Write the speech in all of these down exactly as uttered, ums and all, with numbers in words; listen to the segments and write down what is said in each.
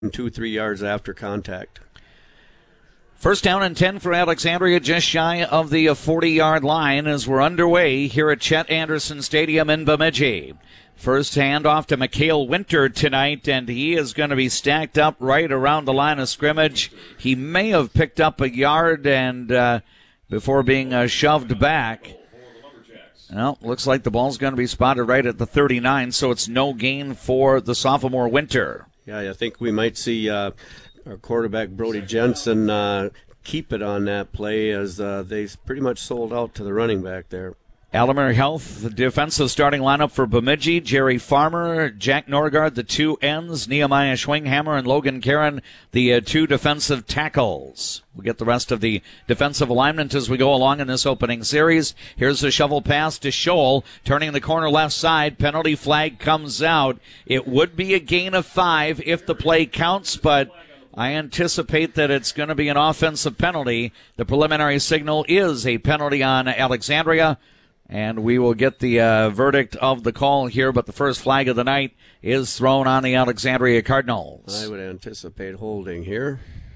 two, three yards after contact. First down and ten for Alexandria, just shy of the forty-yard line as we're underway here at Chet Anderson Stadium in Bemidji. First handoff to Mikhail Winter tonight, and he is going to be stacked up right around the line of scrimmage. He may have picked up a yard and uh, before being uh, shoved back. Well, looks like the ball's going to be spotted right at the thirty-nine, so it's no gain for the sophomore Winter. Yeah, I think we might see uh, our quarterback Brody Jensen uh, keep it on that play as uh, they pretty much sold out to the running back there. Alamir Health, the defensive starting lineup for Bemidji. Jerry Farmer, Jack Norgard, the two ends. Nehemiah Schwinghammer and Logan Karen, the uh, two defensive tackles. We get the rest of the defensive alignment as we go along in this opening series. Here's the shovel pass to Scholl, turning the corner left side. Penalty flag comes out. It would be a gain of five if the play counts, but I anticipate that it's going to be an offensive penalty. The preliminary signal is a penalty on Alexandria. And we will get the uh, verdict of the call here, but the first flag of the night is thrown on the Alexandria Cardinals. I would anticipate holding here.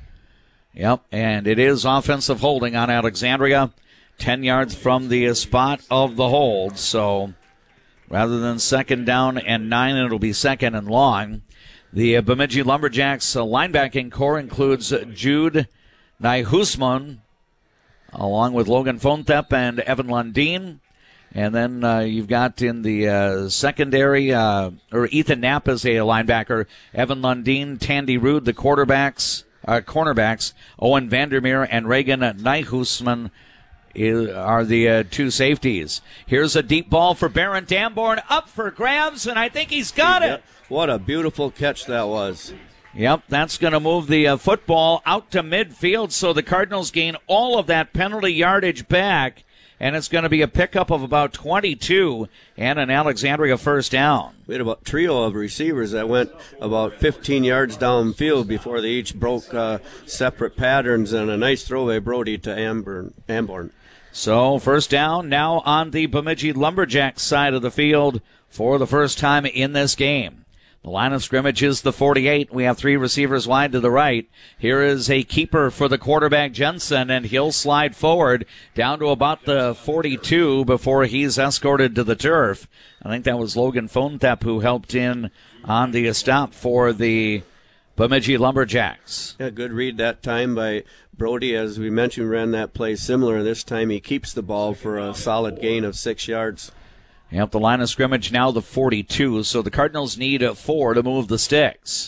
Yep, and it is offensive holding on Alexandria, ten yards from the spot of the hold. So rather than second down and nine, it'll be second and long. The uh, Bemidji Lumberjacks uh, linebacking core includes uh, Jude Nyhusman, along with Logan Fontep and Evan Lundeen. And then uh, you've got in the uh, secondary, uh, or Ethan Knapp is a linebacker, Evan Lundeen, Tandy Rude, the quarterbacks, uh, cornerbacks, Owen Vandermeer and Reagan Nyhusman are the uh, two safeties. Here's a deep ball for Barron Damborn, up for grabs, and I think he's got it. What a beautiful catch that was. Yep, that's going to move the uh, football out to midfield, so the Cardinals gain all of that penalty yardage back. And it's going to be a pickup of about twenty-two and an Alexandria first down. We had a trio of receivers that went about fifteen yards downfield before they each broke uh, separate patterns, and a nice throw by Brody to Amborn. Amborn. So first down now on the Bemidji Lumberjacks side of the field for the first time in this game. The line of scrimmage is the forty-eight. We have three receivers wide to the right. Here is a keeper for the quarterback, Jensen, and he'll slide forward down to about the forty-two before he's escorted to the turf. I think that was Logan Fontep who helped in on the stop for the Bemidji Lumberjacks. Yeah, good read that time by Brody. As we mentioned, ran that play similar. This time he keeps the ball for a solid gain of six yards. Yep, the line of scrimmage now the forty-two, so the Cardinals need a four to move the sticks.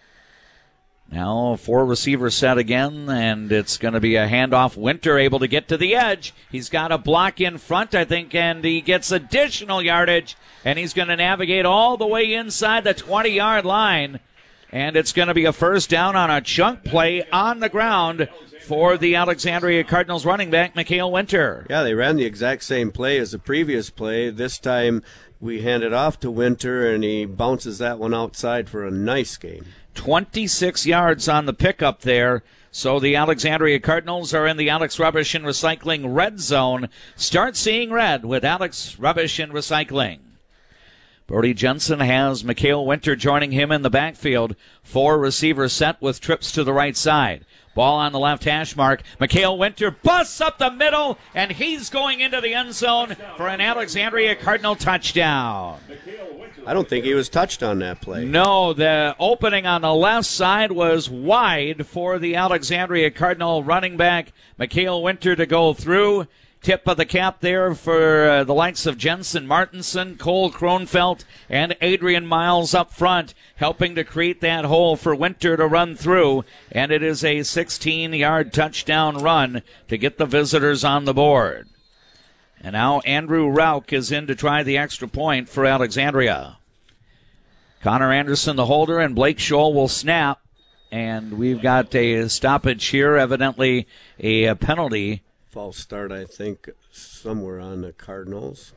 Now four receivers set again, and it's going to be a handoff. Winter able to get to the edge. He's got a block in front, I think, and he gets additional yardage, and he's going to navigate all the way inside the twenty-yard line. And it's going to be a first down on a chunk play on the ground for the Alexandria Cardinals running back, Mikhail Winter. Yeah, they ran the exact same play as the previous play. This time we hand it off to Winter, and he bounces that one outside for a nice gain. twenty-six yards on the pickup there. So the Alexandria Cardinals are in the Alex Rubbish and Recycling red zone. Start seeing red with Alex Rubbish and Recycling. Brody Jensen has Mikhail Winter joining him in the backfield. Four receivers set with trips to the right side. Ball on the left hash mark. Mikhail Winter busts up the middle, and he's going into the end zone for an Alexandria Cardinal touchdown. I don't think he was touched on that play. No, the opening on the left side was wide for the Alexandria Cardinal running back, Mikhail Winter, to go through. Tip of the cap there for uh, the likes of Jensen Martinson, Cole Kronfeld, and Adrian Miles up front, helping to create that hole for Winter to run through. And it is a sixteen-yard touchdown run to get the visitors on the board. And now Andrew Rauch is in to try the extra point for Alexandria. Connor Anderson, the holder, and Blake Scholl will snap. And we've got a stoppage here, evidently a, a penalty. False start, I think, somewhere on the Cardinals.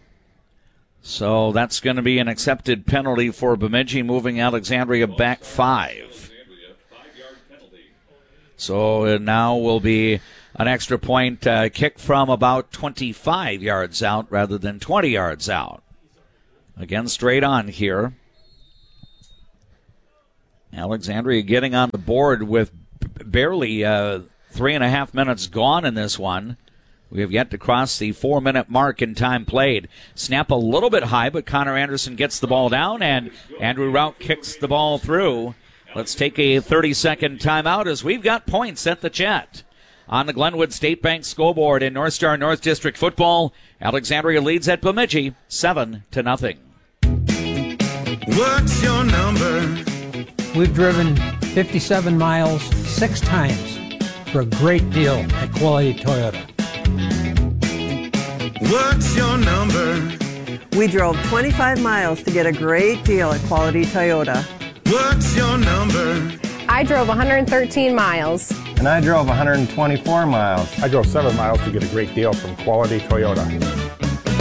So that's going to be an accepted penalty for Bemidji, moving Alexandria back five. So now will be an extra point uh, kick from about twenty-five yards out rather than twenty yards out. Again, straight on here. Alexandria getting on the board with barely uh, three and a half minutes gone in this one. We have yet to cross the four-minute mark in time played. Snap a little bit high, but Connor Anderson gets the ball down, and Andrew Rout kicks the ball through. Let's take a thirty-second timeout as we've got points at the chat. On the Glenwood State Bank scoreboard in North Star North District football, Alexandria leads at Bemidji seven to nothing. What's your number? We've driven fifty-seven miles six times for a great deal at Quality Toyota. What's your number? We drove twenty-five miles to get a great deal at Quality Toyota. What's your number? I drove one hundred thirteen miles. And I drove one hundred twenty-four miles. I drove seven miles to get a great deal from Quality Toyota.